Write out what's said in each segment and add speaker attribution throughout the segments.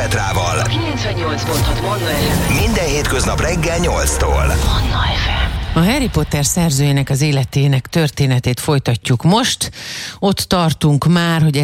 Speaker 1: Petrával.
Speaker 2: 98.6 Manna FM.
Speaker 1: Minden hétköznap reggel 8-tól.
Speaker 2: Manna FM.
Speaker 3: A Harry Potter szerzőjének az életének történetét folytatjuk most. Ott tartunk már, hogy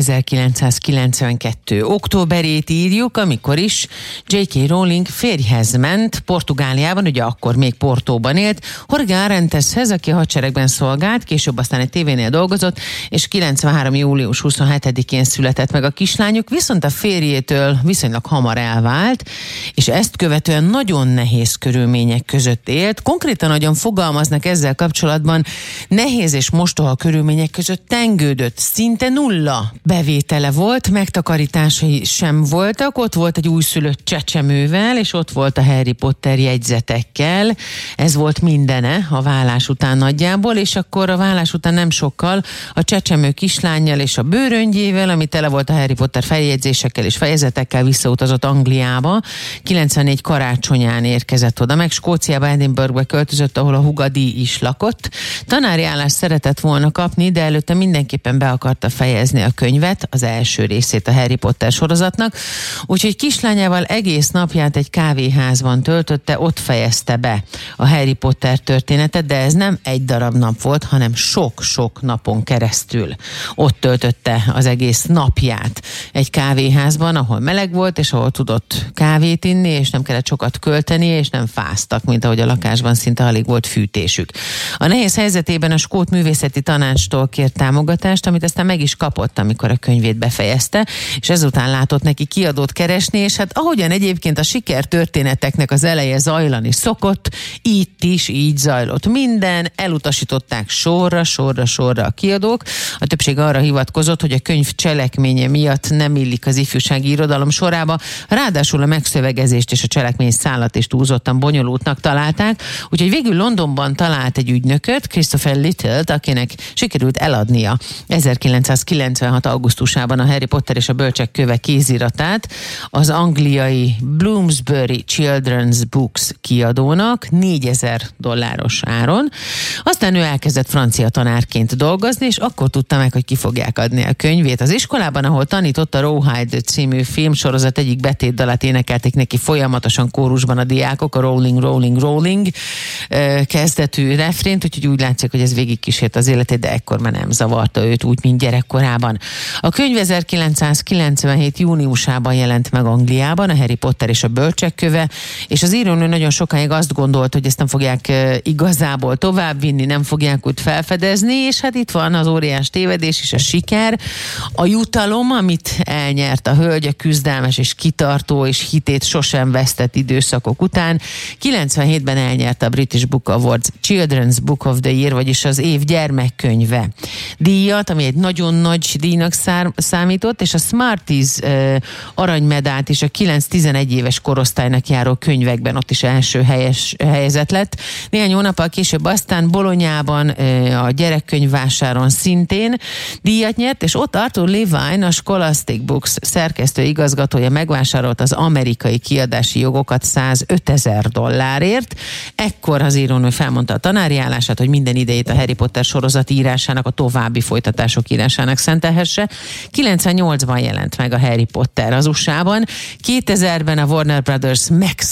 Speaker 3: 1992. októberét írjuk, amikor is J.K. Rowling férjhez ment Portugáliában, ugye akkor még Portóban élt, Jorge Arenteshez, aki a hadseregben szolgált, később aztán egy tévénél dolgozott, és 93. július 27-én született meg a kislányuk, viszont a férjétől viszonylag hamar elvált, és ezt követően nagyon nehéz körülmények között élt. Konkrétan nagyon fogalmaznak ezzel kapcsolatban, nehéz és mostoha körülmények között tengődött, szinte nulla bevétele volt, megtakarításai sem voltak, ott volt egy újszülött csecsemővel, és ott volt a Harry Potter jegyzetekkel, ez volt mindene a válás után nagyjából, és akkor a válás után nem sokkal a csecsemő kislánnyal és a bőröngyével, ami tele volt a Harry Potter feljegyzésekkel és fejezetekkel, visszautazott Angliába, 94 karácsonyán érkezett oda, meg Skóciába, Edinburghbe költözött, ahol a húga Dee is lakott. Tanári állást szeretett volna kapni, de előtte mindenképpen be akarta fejezni a könyvet, az első részét a Harry Potter sorozatnak, úgyhogy kislányával egész napját egy kávéházban töltötte, ott fejezte be a Harry Potter történetet, de ez nem egy darab nap volt, hanem sok-sok napon keresztül ott töltötte az egész napját egy kávéházban, ahol meleg volt, és ahol tudott kávét inni, és nem kellett sokat költeni, és nem fáztak, mint ahogy a lakásban szinte alig volt fűtésük. A nehéz helyzetében a skót művészeti tanácstól kért támogatást, amit aztán meg is kapott, amikor a könyvét befejezte, és ezután látott neki kiadót keresni, és hát ahogyan egyébként a sikertörténeteknek az eleje zajlani szokott, itt is így zajlott minden, elutasították sorra a kiadók. A többség arra hivatkozott, hogy a könyv cselekménye miatt nem illik az ifjúsági irodalom sorába, ráadásul a megszövegezést és a cselekmény szállat is túlzottan bonyolultnak találták, úgyhogy végül Londonban talált egy ügynököt, Christopher Little-t, akinek sikerült eladnia 1996. augusztusában a Harry Potter és a Bölcsek köve kéziratát az angliai Bloomsbury Children's Books kiadónak $4000 áron. Aztán ő elkezdett francia tanárként dolgozni, és akkor tudta meg, hogy ki fogják adni a könyvét. Az iskolában, ahol tanított, a Rawhide című filmsorozat egyik betétdalát énekelték neki folyamatosan kórusban a diákok, a Rolling, Rolling, Rolling kezdetű refrént, úgyhogy úgy látszik, hogy ez végigkísért az életét, de ekkor már nem zavarta őt úgy, mint gyerekkorában. A könyv 1997. júniusában jelent meg Angliában, a Harry Potter és a Bölcsek köve, és az írónő nagyon sokáig azt gondolt, hogy ezt nem fogják igazából továbbvinni, nem fogják úgy felfedezni, és hát itt van az óriás tévedés és a siker, a jutalom, amit elnyert a hölgy a küzdelmes és kitartó és hitét sosem vesztett időszakok után. 97-ben elnyerte a British Book Awards Children's Book of the Year, vagyis az év gyermekkönyve díjat, ami egy nagyon nagy díjnak számított, és a Smarties aranymedált és a 9-11 éves korosztálynak járó könyvekben ott is első helyezett lett. Néhány hónappal később aztán Bolonyában a gyerekkönyvvásáron szintén díjat nyert, és ott Arthur Levine, a Scholastic Books szerkesztő igazgatója megvásárolt az amerikai kiadási jogokat $105,000. Ekkor az írónő felmondta a tanári állását, hogy minden idejét a Harry Potter sorozat írásának, a további folytatások írásának szentelhesse. 98-ban jelent meg a Harry Potter az USA-ban. 2000-ben a Warner Brothers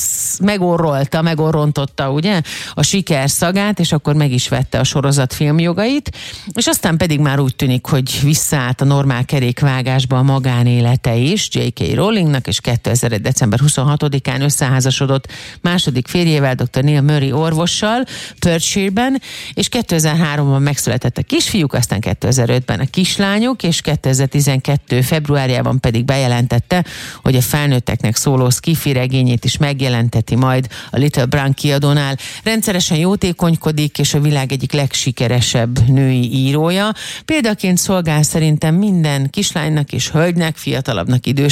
Speaker 3: megorrontotta, ugye, a siker szagát, és akkor meg is vette a sorozat filmjogait, és aztán pedig már úgy tűnik, hogy visszaállt a normál kerékvágásba a magánélete is J.K. Rowlingnak, és 2001. december 26-án összeházasodott második férjével, dr. Neil Murray orvossal Perthshire-ben, és 2003-ban megszületett a kisfiúk, aztán 2005-ben a kislányok, és 2012. februárjában pedig bejelentette, hogy a felnőtteknek szóló sci-fi regényét is megjelenteti majd a Little Brown kiadónál. Rendszeresen jótékonykodik, és a világ egyik legsikeresebb női írója. Példaként szolgál szerintem minden kislánynak és hölgynek, fiatalabbnak, idősebbnek,